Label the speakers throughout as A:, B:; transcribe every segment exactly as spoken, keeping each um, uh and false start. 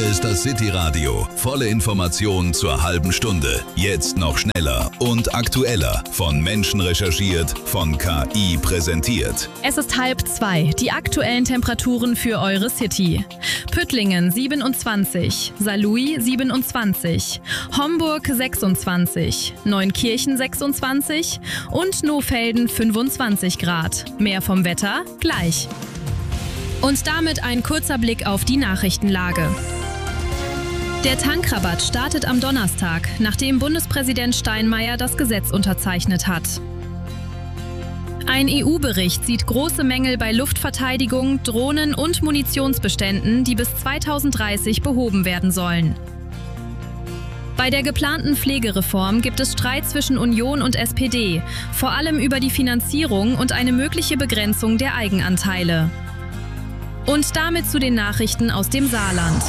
A: Hier ist das City Radio. Volle Informationen zur halben Stunde. Jetzt noch schneller und aktueller. Von Menschen recherchiert, von K I präsentiert.
B: Es ist halb zwei. Die aktuellen Temperaturen für eure City. Püttlingen siebenundzwanzig, Saarlouis siebenundzwanzig, Homburg sechsundzwanzig, Neunkirchen sechsundzwanzig und Nohfelden fünfundzwanzig Grad. Mehr vom Wetter gleich. Und damit ein kurzer Blick auf die Nachrichtenlage. Der Tankrabatt startet am Donnerstag, nachdem Bundespräsident Steinmeier das Gesetz unterzeichnet hat. Ein E U-Bericht sieht große Mängel bei Luftverteidigung, Drohnen und Munitionsbeständen, die bis zweitausenddreißig behoben werden sollen. Bei der geplanten Pflegereform gibt es Streit zwischen Union und S P D, vor allem über die Finanzierung und eine mögliche Begrenzung der Eigenanteile. Und damit zu den Nachrichten aus dem Saarland.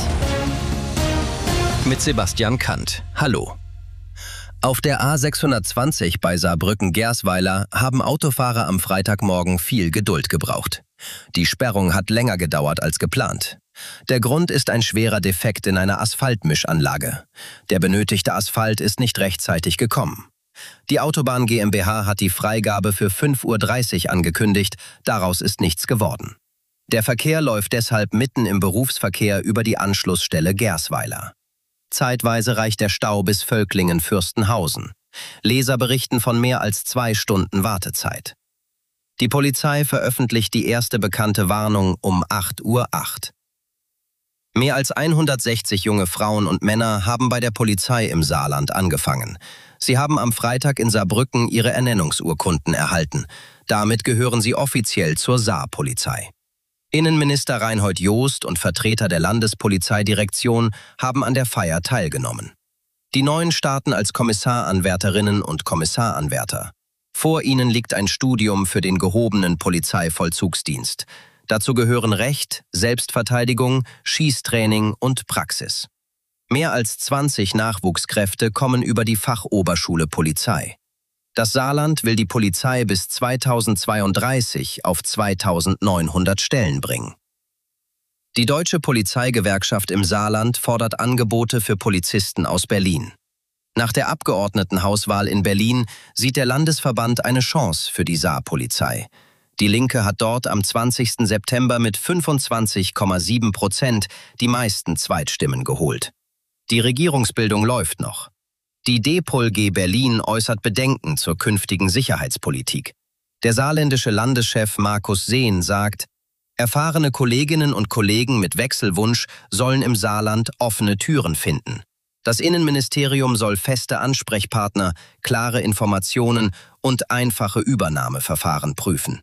C: Mit Sebastian Kant. Hallo. Auf der A sechshundertzwanzig bei Saarbrücken-Gersweiler haben Autofahrer am Freitagmorgen viel Geduld gebraucht. Die Sperrung hat länger gedauert als geplant. Der Grund ist ein schwerer Defekt in einer Asphaltmischanlage. Der benötigte Asphalt ist nicht rechtzeitig gekommen. Die Autobahn GmbH hat die Freigabe für fünf Uhr dreißig angekündigt, daraus ist nichts geworden. Der Verkehr läuft deshalb mitten im Berufsverkehr über die Anschlussstelle Gersweiler. Zeitweise reicht der Stau bis Völklingen-Fürstenhausen. Leser berichten von mehr als zwei Stunden Wartezeit. Die Polizei veröffentlicht die erste bekannte Warnung um acht Uhr acht. Mehr als hundertsechzig junge Frauen und Männer haben bei der Polizei im Saarland angefangen. Sie haben am Freitag in Saarbrücken ihre Ernennungsurkunden erhalten. Damit gehören sie offiziell zur Saarpolizei. Innenminister Reinhold Jost und Vertreter der Landespolizeidirektion haben an der Feier teilgenommen. Die Neuen starten als Kommissaranwärterinnen und Kommissaranwärter. Vor ihnen liegt ein Studium für den gehobenen Polizeivollzugsdienst. Dazu gehören Recht, Selbstverteidigung, Schießtraining und Praxis. Mehr als zwanzig Nachwuchskräfte kommen über die Fachoberschule Polizei. Das Saarland will die Polizei bis zweitausendzweiunddreißig auf zweitausendneunhundert Stellen bringen. Die Deutsche Polizeigewerkschaft im Saarland fordert Angebote für Polizisten aus Berlin. Nach der Abgeordnetenhauswahl in Berlin sieht der Landesverband eine Chance für die Saarpolizei. Die Linke hat dort am zwanzigsten September mit fünfundzwanzig Komma sieben Prozent die meisten Zweitstimmen geholt. Die Regierungsbildung läuft noch. Die D P O L G Berlin äußert Bedenken zur künftigen Sicherheitspolitik. Der saarländische Landeschef Markus Sehn sagt, erfahrene Kolleginnen und Kollegen mit Wechselwunsch sollen im Saarland offene Türen finden. Das Innenministerium soll feste Ansprechpartner, klare Informationen und einfache Übernahmeverfahren prüfen.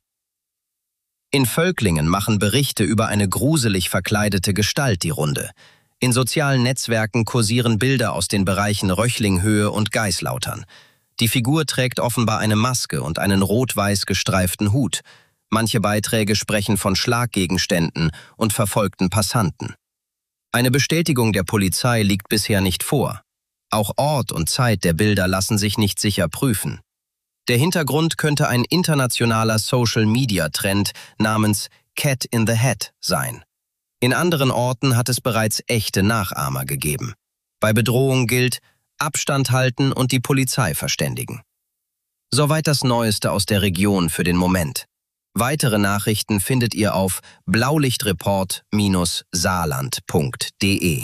C: In Völklingen machen Berichte über eine gruselig verkleidete Gestalt die Runde. In sozialen Netzwerken kursieren Bilder aus den Bereichen Röchlinghöhe und Geislautern. Die Figur trägt offenbar eine Maske und einen rot-weiß gestreiften Hut. Manche Beiträge sprechen von Schlaggegenständen und verfolgten Passanten. Eine Bestätigung der Polizei liegt bisher nicht vor. Auch Ort und Zeit der Bilder lassen sich nicht sicher prüfen. Der Hintergrund könnte ein internationaler Social-Media-Trend namens Cat in the Hat sein. In anderen Orten hat es bereits echte Nachahmer gegeben. Bei Bedrohung gilt, Abstand halten und die Polizei verständigen. Soweit das Neueste aus der Region für den Moment. Weitere Nachrichten findet ihr auf blaulichtreport Bindestrich saarland Punkt de.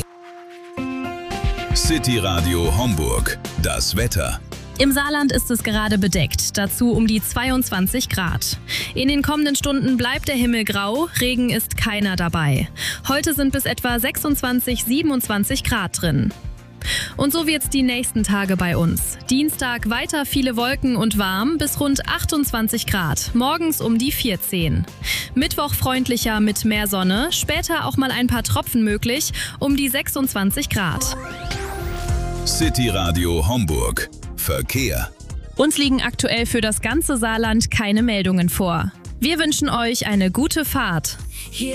A: City Radio Homburg. Das Wetter.
B: Im Saarland ist es gerade bedeckt, dazu um die zweiundzwanzig Grad. In den kommenden Stunden bleibt der Himmel grau, Regen ist keiner dabei. Heute sind bis etwa sechsundzwanzig, siebenundzwanzig Grad drin. Und so wird's die nächsten Tage bei uns. Dienstag weiter viele Wolken und warm bis rund achtundzwanzig Grad, morgens um die vierzehn. Mittwoch freundlicher mit mehr Sonne, später auch mal ein paar Tropfen möglich, um die sechsundzwanzig Grad.
A: City Radio Homburg. Verkehr.
B: Uns liegen aktuell für das ganze Saarland keine Meldungen vor. Wir wünschen euch eine gute Fahrt.